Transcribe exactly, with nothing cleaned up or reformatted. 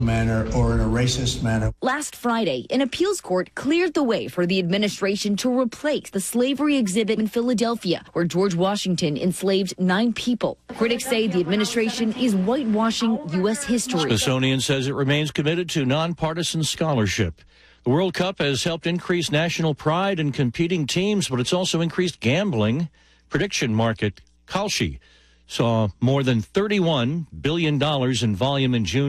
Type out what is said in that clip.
manner or in a racist manner. Last Friday, an appeals court cleared the way for the administration to replace the slavery exhibit in Philadelphia, where George Washington enslaved nine people. Critics say the administration is whitewashing U S history. Smithsonian says it remains committed to nonpartisan scholarship. The World Cup has helped increase national pride in competing teams, but it's also increased gambling. Prediction market Kalshi saw more than thirty-one billion dollars in volume in June.